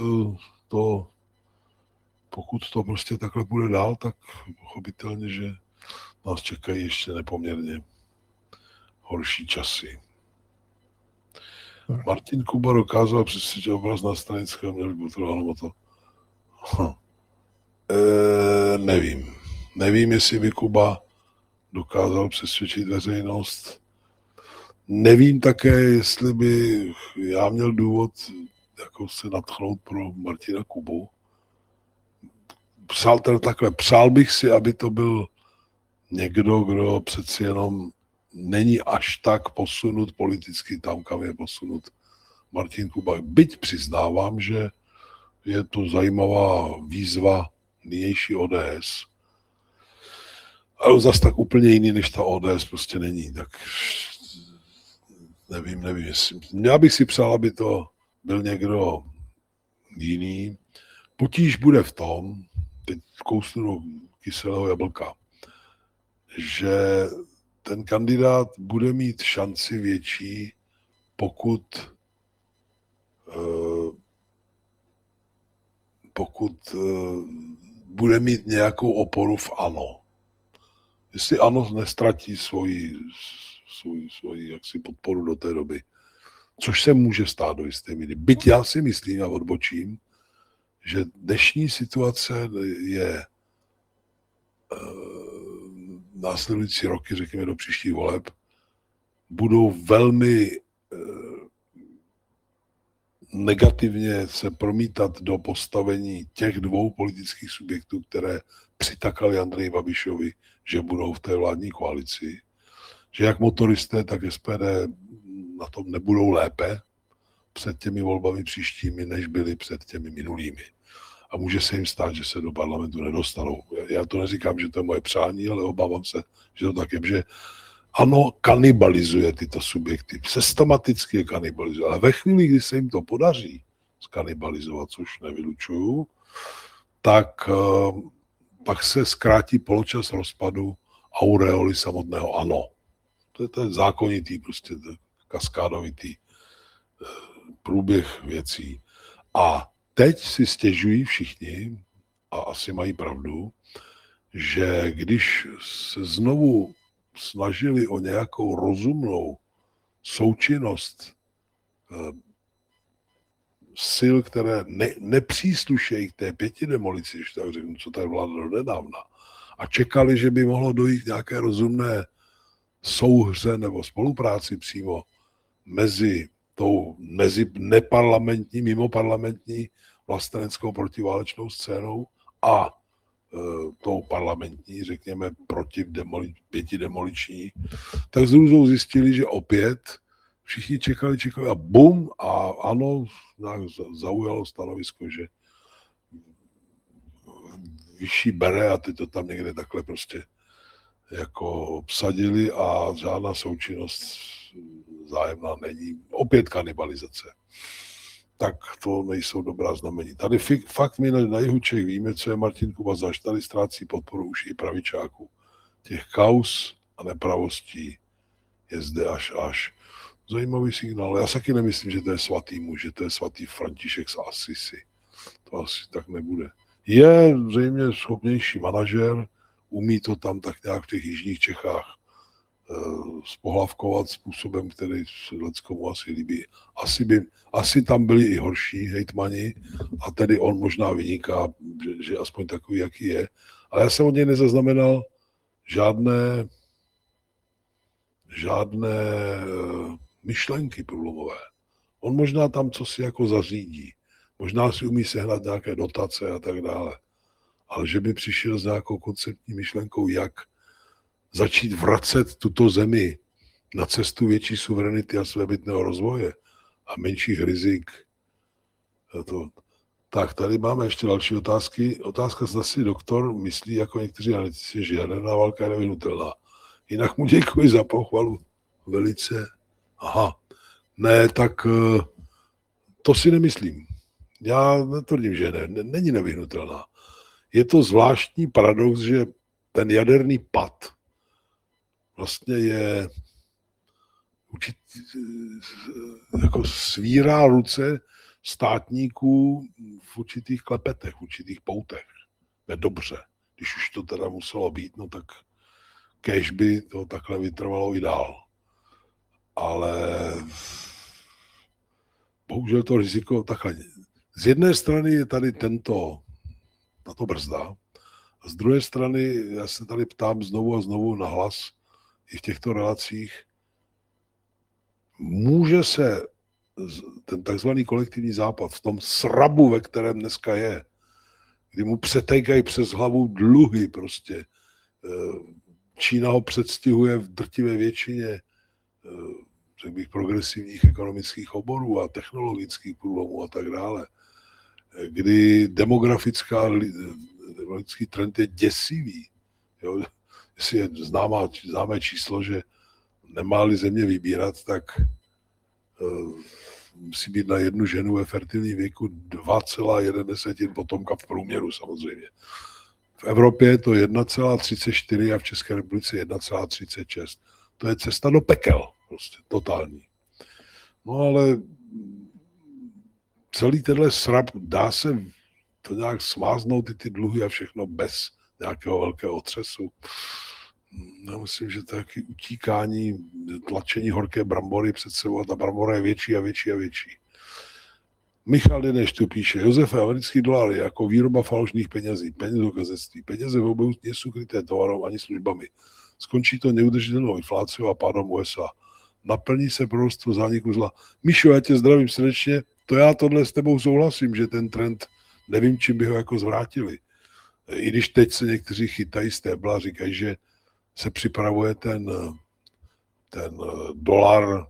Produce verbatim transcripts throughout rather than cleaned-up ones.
to, pokud to prostě takhle bude dál, tak pochopitelně, že nás čekají ještě nepoměrně horší časy. Martin Kuba dokázal přesvědčit obraz na stranickém, měl by to to. Hm. E, nevím. Nevím, jestli by Kuba dokázal přesvědčit veřejnost. Nevím také, jestli by já měl důvod jako se nadchnout pro Martina Kubu. Psal teda takhle, přál bych si, aby to byl někdo, kdo přeci jenom není až tak posunut politicky tam, kam je posunut Martin Kuba. Byť přiznávám, že je to zajímavá výzva nynější O D S. Ale zase tak úplně jiný, než ta O D S prostě není. Tak nevím, nevím. Jestli... Já bych si přál, aby to byl někdo jiný. Potíž bude v tom, teď kousnu do kyselého jablka, že ten kandidát bude mít šanci větší, pokud pokud bude mít nějakou oporu v ANO. Jestli ANO nestratí svoji, svoji, svoji jaksi podporu do té doby, což se může stát do jisté míry. Byť já si myslím a odbočím, že dnešní situace je následující roky, řekněme do příštích voleb, budou velmi negativně se promítat do postavení těch dvou politických subjektů, které přitakali Andreji Babišovi, že budou v té vládní koalici. Že jak motoristé, tak S P D na tom nebudou lépe před těmi volbami příštími, než byly před těmi minulými. A může se jim stát, že se do parlamentu nedostanou. Já to neříkám, že to je moje přání, ale obávám se, že to tak je, že ANO kanibalizuje tyto subjekty, systematicky je kanibalizuje, ale ve chvíli, kdy se jim to podaří skanibalizovat, což nevylučuju, tak uh, pak se zkrátí poločas rozpadu aureoly samotného ANO. To je ten zákonitý, prostě ten kaskádovitý uh, průběh věcí. A teď si stěžují všichni, a asi mají pravdu, že když se znovu snažili o nějakou rozumnou součinnost eh, sil, které ne, nepříslušejí k té pěti demolici, když tak řeknu, co tady vláda do nedávna, a čekali, že by mohlo dojít k nějaké rozumné souhře nebo spolupráci přímo mezi tou mezi neparlamentní, mimoparlamentní vlasteneckou protiválečnou scénou a tou parlamentní, řekněme, proti demoli, pěti demoliční, tak s hrůzou zjistili, že opět všichni čekali, čekali a bum, a ANO zaujalo stanovisko, že vyšší bere a ty to tam někde takhle prostě jako obsadili a žádná součinnost zájemná není. Opět kanibalizace. Tak to nejsou dobrá znamení. Tady fakt my na jihu Čech víme, co je Martin Kuba zaž. Tady ztrácí podporu už i pravičáků. Těch kauz a nepravostí je zde až až. Zajímavý signál. Já se taky nemyslím, že to je svatý muž, že to je svatý František z Assisi. To asi tak nebude. Je zřejmě schopnější manažer, umí to tam tak nějak v těch jižních Čechách spohlavkovat způsobem, který se leckomu asi líbí. Asi, by, asi tam byli i horší hejtmani a tedy on možná vyniká, že, že aspoň takový, jaký je. Ale já jsem od něj nezaznamenal žádné žádné myšlenky průlomové. On možná tam co si jako zařídí. Možná si umí sehnat nějaké dotace a tak dále. Ale že by přišel s nějakou konceptní myšlenkou, jak začít vracet tuto zemi na cestu větší suverenity a svébytného rozvoje a menších rizik. To. Tak, tady máme ještě další otázky. Otázka, zda si doktor myslí, jako někteří analytici, že jaderná válka je nevyhnutelná. Jinak mu děkuji za pochvalu. Velice. Aha. Ne, tak to si nemyslím. Já netvrdím, že ne, není nevyhnutelná. Je to zvláštní paradox, že ten jaderný pad vlastně je určitý, jako svírá ruce státníků v určitých klepetech, v určitých poutech. Je dobře. Když už to teda muselo být, no tak kéž by to takhle vytrvalo i dál. Ale bohužel to riziko takhle. Z jedné strany je tady tento, tato brzda, a z druhé strany já se tady ptám znovu a znovu na hlas i v těchto relacích, může se ten takzvaný kolektivní západ v tom srabu, ve kterém dneska je, kdy mu přetékají přes hlavu dluhy prostě, Čína ho předstihuje v drtivé většině, řekl bych, progresivních ekonomických oborů a technologických průlomů a tak dále, kdy demografická, demografický trend je děsivý. Jo? Jestli je známá, známé číslo, že nemá-li země vybírat, tak uh, musí být na jednu ženu ve fertilním věku dva celá jedna potomka v průměru samozřejmě. V Evropě je to jedna celá třicet čtyři a v České republice jedna celá třicet šest. To je cesta do pekel, prostě totální. No ale celý tenhle srab, dá se to nějak smáznout i ty dluhy a všechno bez nějakého velkého otřesu. Já myslím, že to je taky utíkání, tlačení horké brambory před sebou a ta brambora je větší a větší a větší. Michal Deneš tu píše, Josef, americký dolar je jako výroba falešných penězí, penězokazectví, peněze v obou nejsou kryté tovarem ani službami. Skončí to neudržitelnou infláciou a pádem U S A. Naplní se proroctvo zániku zla. Míšo, já tě zdravím srdečně, to já tohle s tebou souhlasím, že ten trend, nevím, čím by ho jako zvrátili. I když teď se někteří chytají stébla a říkají, že se připravuje ten, ten dolar.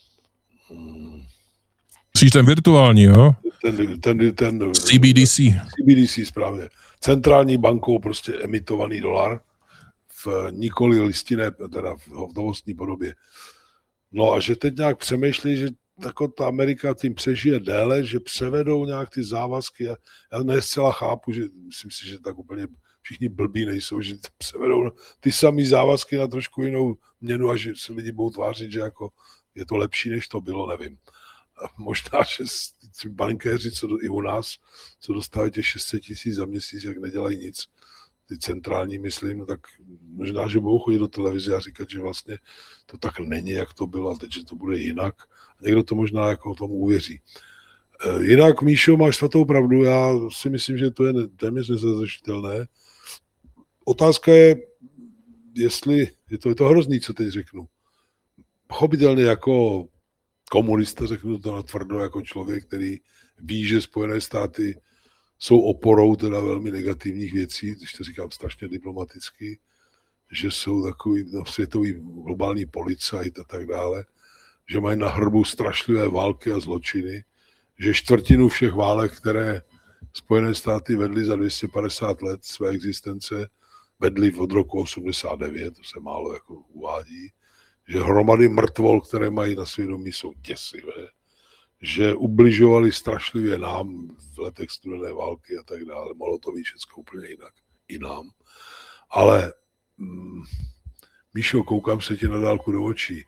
Myslíš ten virtuální, jo? Ten, ten, ten C B D C. C B D C, správně. Centrální bankou prostě emitovaný dolar v nikoli listinné, teda v hotovostní podobě. No a že teď nějak přemýšlí, že tako ta Amerika tím přežije déle, že převedou nějak ty závazky. Já, já ne zcela chápu, že myslím si, že tak úplně všichni blbí nejsou, že převedou ty samý závazky na trošku jinou měnu a že se lidi budou tvářit, že jako je to lepší, než to bylo, nevím. A možná, že bankéři, co do, i u nás, co dostávají těch šest set tisíc za měsíc, jak nedělají nic, ty centrální, myslím, no tak možná, že budou chodit do televize a říkat, že vlastně to tak není, jak to bylo, a teď, že to bude jinak. A někdo to možná jako tomu uvěří. Jinak, Míšo, máš svatou pravdu, já si myslím, že to je téměř nezazřešitelné. Otázka je, jestli, je to, je to hrozný, co teď řeknu. Pochopitelně jako komunista, řeknu to natvrdo, jako člověk, který ví, že Spojené státy jsou oporou teda velmi negativních věcí, když to říkám strašně diplomaticky, že jsou takový no, světový globální policajt a tak dále, že mají na hrbu strašlivé války a zločiny, že čtvrtinu všech válek, které Spojené státy vedly za dvě stě padesát let své existence, vedly od roku osmdesát devět, to se málo jako uvádí, že hromady mrtvol, které mají na svědomí, jsou děsivé, že ubližovali strašlivě nám v letech studené války a tak dále. Mohlo to být všechno úplně jinak. I nám. Ale mm, Míšo, koukám se ti na dálku do očí.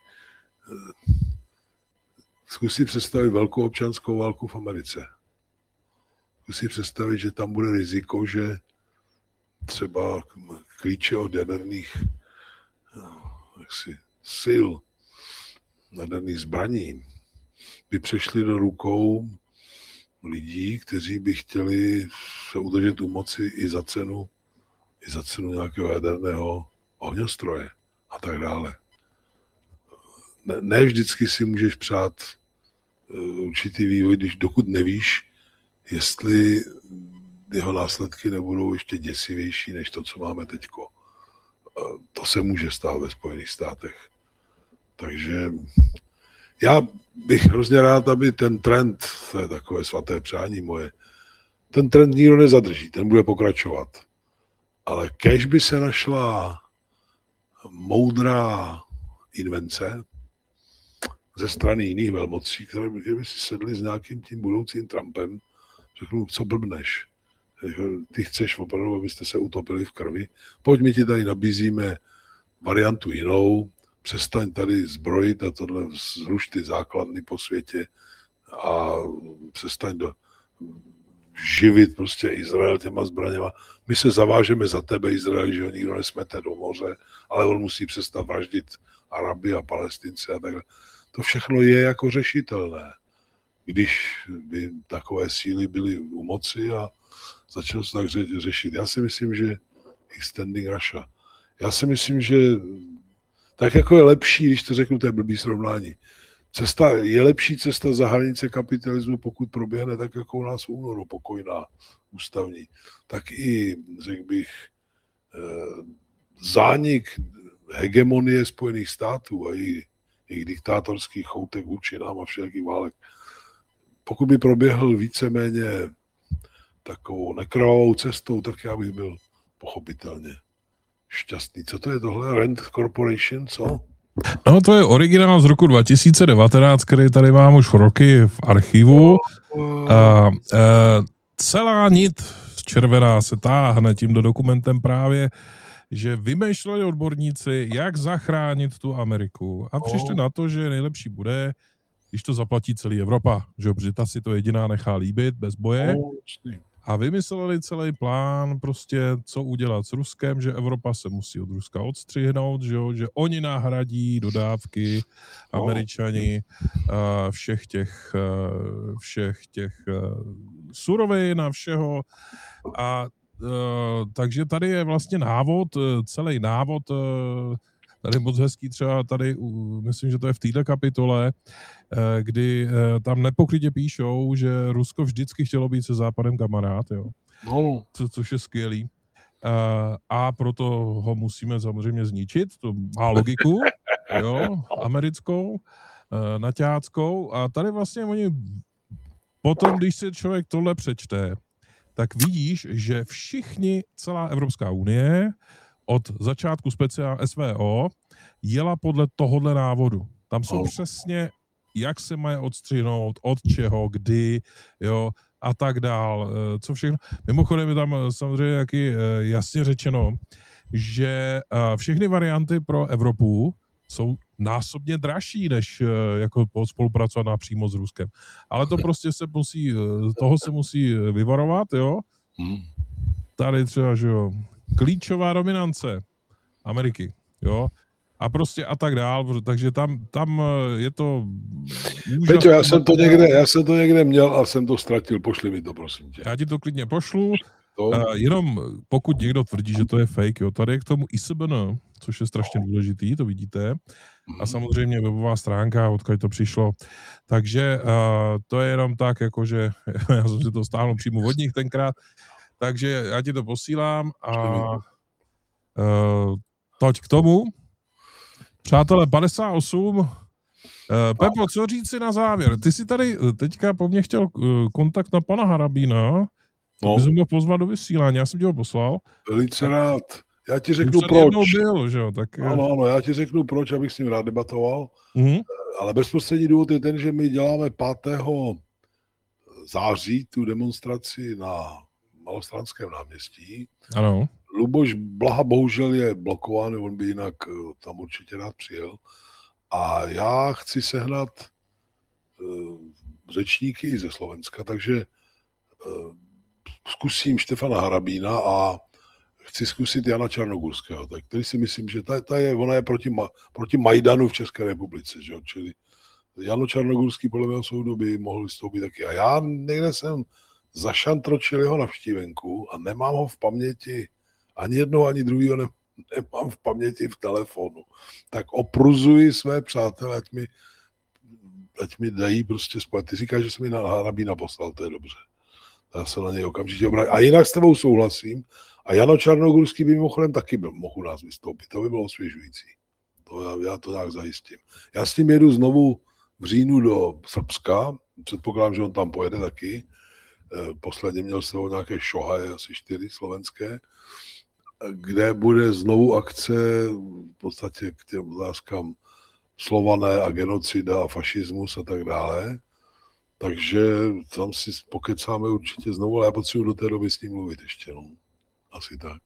Zkus si představit velkou občanskou válku v Americe. Zkus si představit, že tam bude riziko, že třeba klíče od jaderných jaksi, sil, jaderných zbraní by přešli do rukou lidí, kteří by chtěli se udržet u moci i za cenu, i za cenu nějakého jaderného ohňostroje a tak dále. Ne, ne vždycky si můžeš přát určitý vývoj, když dokud nevíš, jestli jeho následky nebudou ještě děsivější než to, co máme teďko. To se může stát ve Spojených státech. Takže já bych hrozně rád, aby ten trend, to je takové svaté přání moje, ten trend nikdo nezadrží, ten bude pokračovat. Ale kéž by se našla moudrá invence ze strany jiných velmocí, které by, by si sedli s nějakým tím budoucím Trumpem, řeknu, co blbneš. Ty chceš opravdu, abyste se utopili v krvi. Pojď, my ti tady nabízíme variantu jinou, přestaň tady zbrojit a tohle zruš ty základny po světě, a přestaň do, živit prostě Izrael těma zbraněma. My se zavážeme za tebe, Izrael, že ho nikdo nesmete do moře, ale on musí přestat vraždit Araby a Palestince a takhle. To všechno je jako řešitelné, když by takové síly byly u moci a začalo se tak řešit. Já si myslím, že extending Russia. Já si myslím, že tak jako je lepší, když to řeknu, to je blbý srovnání. Cesta, je lepší cesta za hranice kapitalismu, pokud proběhne tak, jako u nás v únoru, pokojná, ústavní. Tak i, řekl bych, zánik hegemonie Spojených států a i jejich diktátorských choutek vůči nám a všelakých válek. Pokud by proběhl víceméně takovou nekrvavou cestou, tak já bych byl pochopitelně šťastný. Co to je tohle? Rand Corporation, co? No, to je originál z roku dva tisíce devatenáct, který tady mám už roky v archivu. A, a, celá nit červená se táhne tímto dokumentem právě, že vymýšleli odborníci, jak zachránit tu Ameriku. A přišli na to, že nejlepší bude, když to zaplatí celý Evropa. Že Brita si to jediná nechá líbit bez boje. A vymysleli celý plán, prostě co udělat s Ruskem, že Evropa se musí od Ruska odstřihnout, že, jo, že oni nahradí dodávky Američani uh, všech těch, uh, všech těch uh, surovin a všeho. A uh, takže tady je vlastně návod, uh, celý návod, uh, tady moc hezký třeba tady, uh, myslím, že to je v této kapitole, kdy tam nepokrytě píšou, že Rusko vždycky chtělo být se Západem kamarád, jo. No. Co, což je skvělý. A proto ho musíme samozřejmě zničit, to má logiku, jo, americkou, naťáckou. A tady vlastně oni potom, když si člověk tohle přečte, tak vidíš, že všichni, celá Evropská unie od začátku speciál S V O jela podle tohohle návodu. Tam jsou přesně jak se mají odstřihnout, od čeho, kdy, jo, a tak dál, co všechno. Mimochodem je tam samozřejmě taky jasně řečeno, že všechny varianty pro Evropu jsou násobně dražší, než jako spolupracovat napřímo s Ruskem. Ale to prostě se musí, toho se musí vyvarovat, jo. Tady třeba, že jo, klíčová dominance Ameriky, jo. A prostě a tak dál, takže tam, tam je to úžasné. Peťo, já jsem to někde, já jsem to někde měl a jsem to ztratil, pošli mi to, prosím tě. Já ti to klidně pošlu, to... uh, jenom pokud někdo tvrdí, že to je fake, jo, tady je k tomu I S B N, což je strašně důležitý, to vidíte, a samozřejmě webová stránka, odkud to přišlo, takže uh, to je jenom tak, jakože já jsem si to stáhnul přímo od nich tenkrát, takže já ti to posílám a uh, toť k tomu. Přátelé, padesát osm. Pepo, co říct si na závěr? Ty jsi tady teďka po mně chtěl kontakt na pana Harabína. No. Bys měl pozvat do vysílání, já jsem ti ho poslal. Velice rád. Já ti řeknu proč. Byl, že jo? Tak... Ano, ano, já ti řeknu proč, abych s ním rád debatoval. Mm-hmm. Ale bezprostřední důvod je ten, že my děláme pátého září tu demonstraci na Malostranském náměstí. Ano. Luboš Blaha bohužel je blokován, on by jinak tam určitě rád přijel. A já chci sehnat uh, řečníky ze Slovenska, takže uh, zkusím Štefana Harabína a chci zkusit Jana Čarnogurského, tak který si myslím, že ta, ta je, ona je proti, proti Majdanu v České republice, že? Čili Jano Čarnogurský podle mého soudu by mohl vystoupit taky. A já někde jsem zašantročil jeho navštívenku a nemám ho v paměti, ani jednoho, ani druhého ne, nemám v paměti v telefonu. Tak opruzuji své přátelé, ať mi, ať mi dají prostě spát. Ty říkáš, že jsi mi na Harabína poslal, to je dobře. Já se na něj okamžitě obrátím. A jinak s tebou souhlasím. A Jano Čarnogurský by mimochodem taky byl, mohl u nás vystoupit. To by bylo osvěžující. To já, já to tak zajistím. Já s tím jedu znovu v říjnu do Srbska. Předpokládám, že on tam pojede taky. Posledně měl s sebou nějaké šohaje, asi čtyři slovenské, kde bude znovu akce v podstatě k těm otázkám Slované a genocida a fašismus a tak dále. Takže tam si pokecáme určitě znovu, ale já potřebuji do té doby s ním mluvit ještě. No. Asi tak.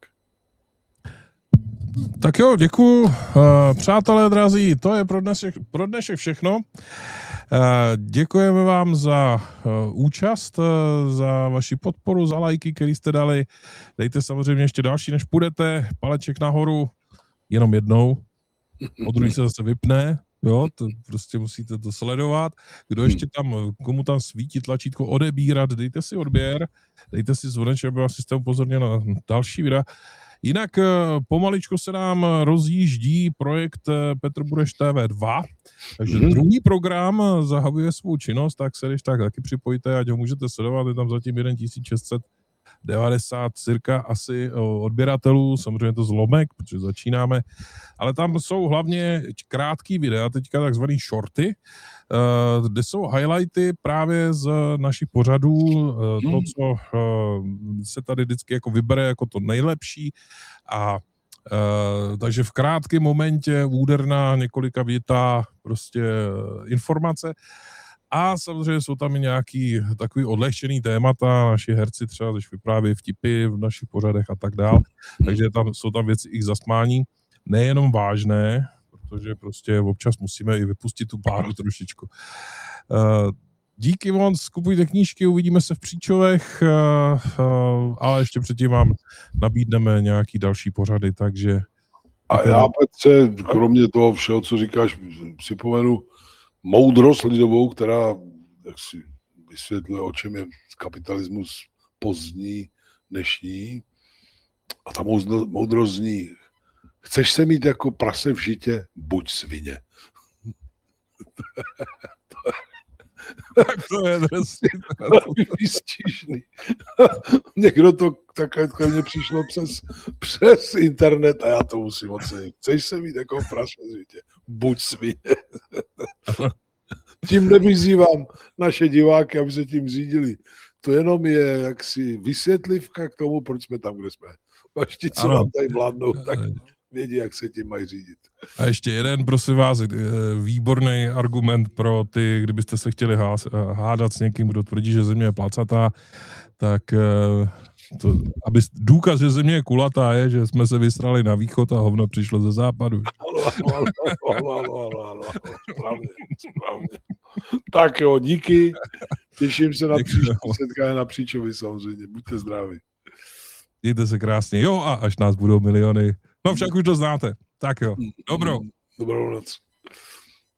Tak jo, děkuju. Přátelé drazí, to je pro dnešek, pro dnešek všechno. Děkujeme vám za účast, za vaši podporu, za lajky, který jste dali. Dejte samozřejmě ještě další, než půjdete. Paleček nahoru, jenom jednou. Po druhý se zase vypne. Jo, to prostě musíte to sledovat. Kdo ještě tam, komu tam svítí tlačítko odebírat, dejte si odběr, dejte si zvoneček, aby vás systém upozornil na další videa. Jinak pomaličko se nám rozjíždí projekt Petr Bureš T V dva, takže mm-hmm. druhý program zahajuje svou činnost, tak se když tak taky připojte, ať ho můžete sledovat, je tam zatím tisíc šest set devadesát cirka asi odběratelů, samozřejmě to zlomek, protože začínáme, ale tam jsou hlavně krátký videa, teďka takzvaný shorty, kde jsou highlighty právě z našich pořadů, to, co se tady vždycky jako vybere jako to nejlepší a takže v krátkém momentě úderná několika větá prostě informace. A samozřejmě jsou tam i nějaký takový odlehčený témata, naši herci třeba, když vyprávějí vtipy v našich pořadech a tak dál, takže tam jsou tam věci i k zasmání, nejenom vážné, protože prostě občas musíme i vypustit tu páru trošičku. Díky moc, kupujte knížky, uvidíme se v Příčovech, ale ještě předtím vám nabídneme nějaký další pořady, takže... A já, Petře, kromě toho všeho, co říkáš, připomenu moudrost lidovou, která, jak si vysvětluje, o čem je kapitalismus pozdní, dnešní. A ta moudrost zní, chceš se mít jako prase v žitě, buď svině. Tak to je drsný. Výstižný. Někdo to takhle ke mně přišlo přes, přes internet a já to musím ocenit. Chceš se mít jako prase v žitě, buď svině. Tím nevyzývám naše diváky, aby se tím řídili. To jenom je jaksi vysvětlivka k tomu, proč jsme tam, kde jsme. Až ti, co nám tady vládnou, tak vědí, jak se tím mají řídit. A ještě jeden, prosím vás, výborný argument pro ty, kdybyste se chtěli hádat s někým, kdo tvrdí, že země je placatá, tak to, aby důkaz, že země je kulatá, je, že jsme se vystrali na východ a hovno přišlo ze západu. Ano, ano, ano, ano, ano, ano, správně, správně. Tak jo, díky. Těším se na příští setkání na Příčovi samozřejmě. Buďte zdraví. Mějte se krásně. Jo, a až nás budou miliony. No však už to znáte. Tak jo. Dobrou. Dobrou noc.